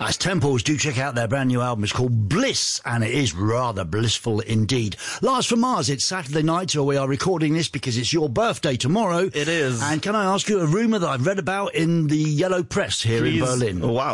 As Temples, do check out their brand new album. It's called Bliss, and it is rather blissful indeed. Lars from Mars, it's Saturday night, so we are recording this because it's your birthday tomorrow. It is. And can I ask you a rumour that I've read about in the Yellow Press here in Berlin? Oh, wow.